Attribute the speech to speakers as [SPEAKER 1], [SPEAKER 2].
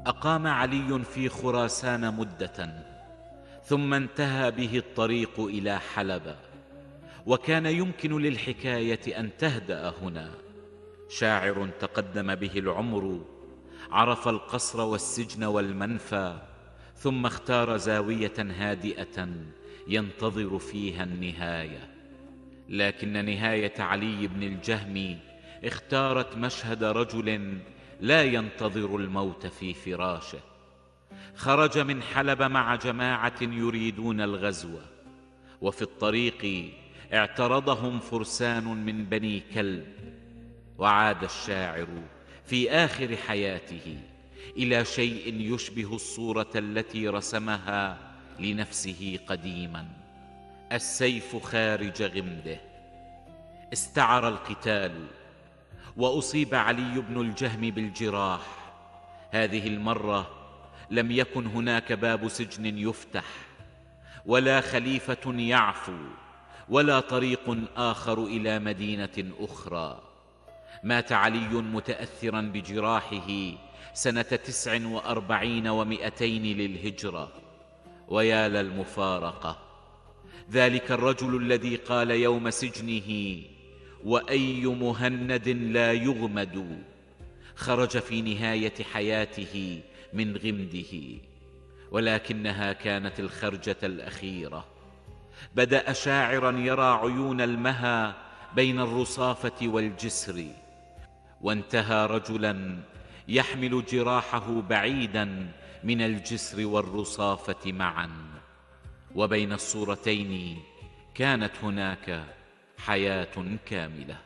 [SPEAKER 1] أقام علي في خراسان مدة، ثم انتهى به الطريق إلى حلب، وكان يمكن للحكاية أن تهدأ هنا. شاعر تقدم به العمر، عرف القصر والسجن والمنفى، ثم اختار زاوية هادئة ينتظر فيها النهاية. لكن نهاية علي بن الجهم اختارت مشهد رجل لا ينتظر الموت في فراشه. خرج من حلب مع جماعة يريدون الغزو، وفي الطريق اعترضهم فرسان من بني كلب. وعاد الشاعر في آخر حياته إلى شيء يشبه الصورة التي رسمها لنفسه قديما: السيف خارج غمده. استعر القتال، وأصيب علي بن الجهم بالجراح. هذه المرة لم يكن هناك باب سجن يفتح، ولا خليفة يعفو، ولا طريق آخر إلى مدينة أخرى. مات علي متأثرا بجراحه سنة 49 و200 للهجرة. ويا للمفارقة، ذلك الرجل الذي قال يوم سجنه: وأي مهند لا يغمد، خرج في نهاية حياته من غمده، ولكنها كانت الخرجة الأخيرة. بدأ شاعرا يرى عيون المها بين الرصافة والجسر، وانتهى رجلا يحمل جراحه بعيدا من الجسر والرصافة معا. وبين الصورتين كانت هناك حياة كاملة.